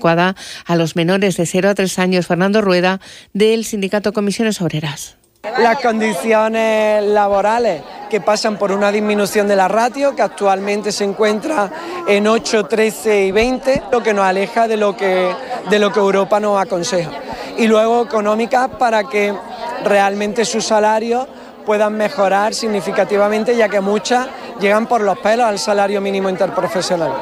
adecuada a los menores de 0 a 3 años. Fernando Rueda, del sindicato Comisiones Obreras. Las condiciones laborales que pasan por una disminución de la ratio, que actualmente se encuentra en 8, 13 y 20, lo que nos aleja de lo que Europa nos aconseja. Y luego económicas para que realmente sus salarios puedan mejorar significativamente, ya que muchas llegan por los pelos al salario mínimo interprofesional.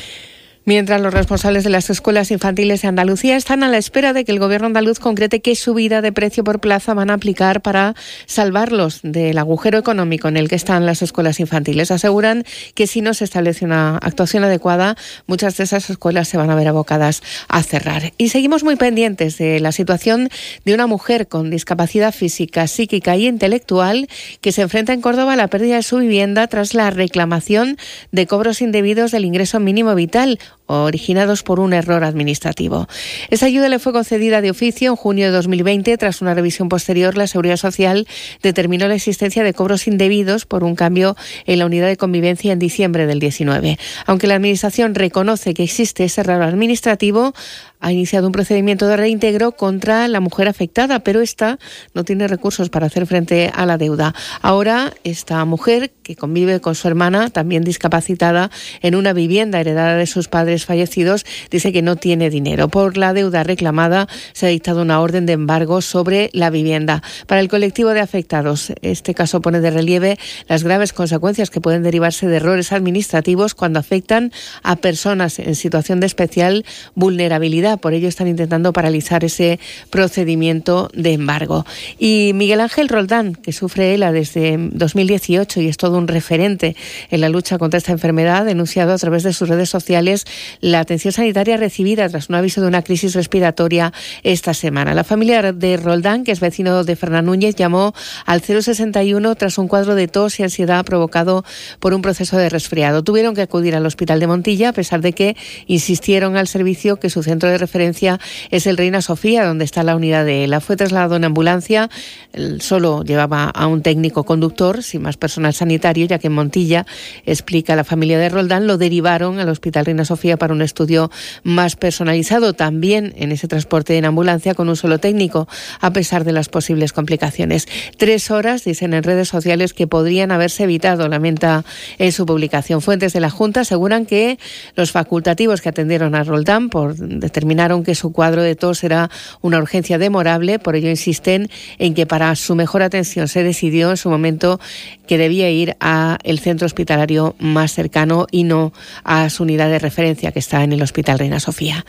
Mientras los responsables de las escuelas infantiles de Andalucía están a la espera de que el gobierno andaluz concrete qué subida de precio por plaza van a aplicar para salvarlos del agujero económico en el que están las escuelas infantiles. Aseguran que si no se establece una actuación adecuada, muchas de esas escuelas se van a ver abocadas a cerrar. Y seguimos muy pendientes de la situación de una mujer con discapacidad física, psíquica e intelectual que se enfrenta en Córdoba a la pérdida de su vivienda tras la reclamación de cobros indebidos del ingreso mínimo vital, originados por un error administrativo. Esa ayuda le fue concedida de oficio en junio de 2020. Tras una revisión posterior, la Seguridad Social determinó la existencia de cobros indebidos por un cambio en la unidad de convivencia en diciembre del 19. Aunque la Administración reconoce que existe ese error administrativo, ha iniciado un procedimiento de reintegro contra la mujer afectada, pero esta no tiene recursos para hacer frente a la deuda. Ahora, esta mujer, que convive con su hermana, también discapacitada, en una vivienda heredada de sus padres fallecidos, dice que no tiene dinero. Por la deuda reclamada, se ha dictado una orden de embargo sobre la vivienda. Para el colectivo de afectados, este caso pone de relieve las graves consecuencias que pueden derivarse de errores administrativos cuando afectan a personas en situación de especial vulnerabilidad. Por ello están intentando paralizar ese procedimiento de embargo. Y Miguel Ángel Roldán, que sufre ELA desde 2018 y es todo un referente en la lucha contra esta enfermedad, ha denunciado a través de sus redes sociales la atención sanitaria recibida tras un aviso de una crisis respiratoria esta semana. La familia de Roldán, que es vecino de Fernan Núñez, llamó al 061 tras un cuadro de tos y ansiedad provocado por un proceso de resfriado. Tuvieron que acudir al hospital de Montilla, a pesar de que insistieron al servicio que su centro de referencia es el Reina Sofía, donde está la unidad de ELA. Fue trasladado en ambulancia, solo llevaba a un técnico conductor, sin más personal sanitario, ya que en Montilla, explica la familia de Roldán, lo derivaron al Hospital Reina Sofía para un estudio más personalizado, también en ese transporte en ambulancia con un solo técnico, a pesar de las posibles complicaciones. 3 horas, dicen en redes sociales, que podrían haberse evitado, lamenta en su publicación. Fuentes de la Junta aseguran que los facultativos que atendieron a Roldán determinaron que su cuadro de tos era una urgencia demorable. Por ello insisten en que para su mejor atención se decidió en su momento que debía ir a el centro hospitalario más cercano y no a su unidad de referencia, que está en el Hospital Reina Sofía.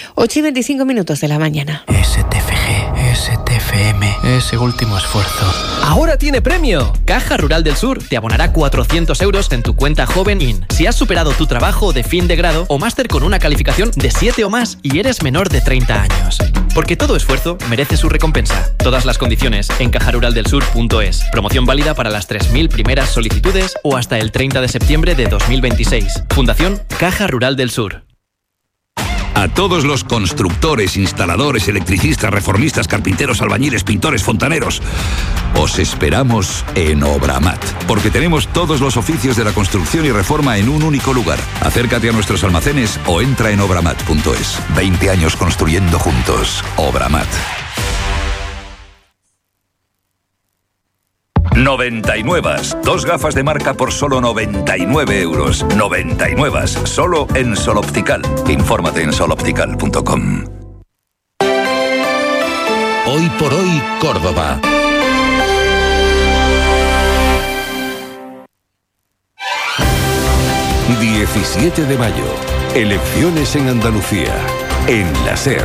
8:25 de la mañana. STFG, STFM, ese último esfuerzo. ¡Ahora tiene premio! Caja Rural del Sur te abonará 400 euros en tu cuenta Joven In si has superado tu trabajo de fin de grado o máster con una calificación de 7 o más y eres menor de 30 años. Porque todo esfuerzo merece su recompensa. Todas las condiciones en cajaruraldelsur.es. Promoción válida para las 3.000 primeras solicitudes o hasta el 30 de septiembre de 2026. Fundación Caja Rural del Sur. A todos los constructores, instaladores, electricistas, reformistas, carpinteros, albañiles, pintores, fontaneros, os esperamos en Obramat, porque tenemos todos los oficios de la construcción y reforma en un único lugar. Acércate a nuestros almacenes o entra en obramat.es. 20 años construyendo juntos. Obramat. 99. 2 gafas de marca por solo 99 euros. 99. Solo en Sol Optical. Infórmate en soloptical.com. Hoy por hoy, Córdoba. – 17 de mayo. Elecciones en Andalucía. En la SER.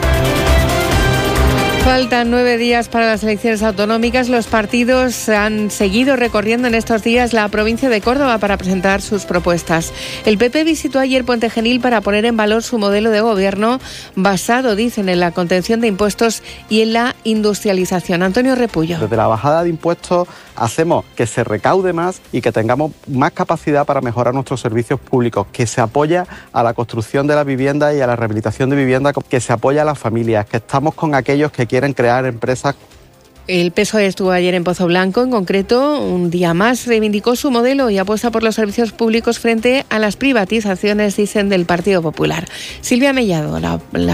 Faltan 9 días para las elecciones autonómicas. Los partidos han seguido recorriendo en estos días la provincia de Córdoba para presentar sus propuestas. El PP visitó ayer Puente Genil para poner en valor su modelo de gobierno basado, dicen, en la contención de impuestos y en la industrialización. Antonio Repullo. Desde la bajada de impuestos hacemos que se recaude más y que tengamos más capacidad para mejorar nuestros servicios públicos, que se apoya a la construcción de la vivienda y a la rehabilitación de vivienda, que se apoya a las familias, que estamos con aquellos que quieren crear empresas El PSOE estuvo ayer en Pozoblanco, en concreto, un día más reivindicó su modelo y apuesta por los servicios públicos frente a las privatizaciones, dicen, del Partido Popular. Silvia Mellado, la